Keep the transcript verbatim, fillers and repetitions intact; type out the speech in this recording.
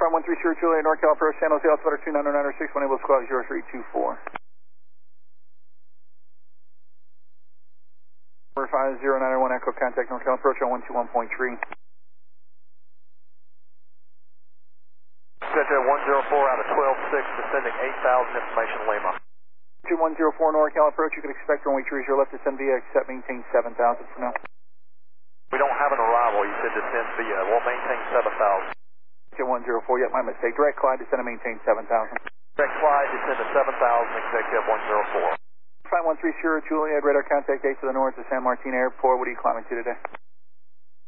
five one three zero Juliet, NorCal approach, San Jose, altimeter two nine zero nine zero six, one able squawk zero three two four. five zero nine one Echo, contact NorCal approach on one two one point three. Center one zero four out of twelve six, descending eight thousand, information Lima. two one zero four NorCal approach, you can expect runway three zero left, descend via accept, maintain seven thousand for now. We don't have an arrival, you said descend via, we'll maintain seven thousand. two one zero four, yep, my mistake. Direct Clyde, descend and maintain seven thousand. Direct Clyde, descend to seven thousand, executive one zero four. five one three zero Juliet, radar contact eight to the north of San Martin Airport. What are you climbing to today?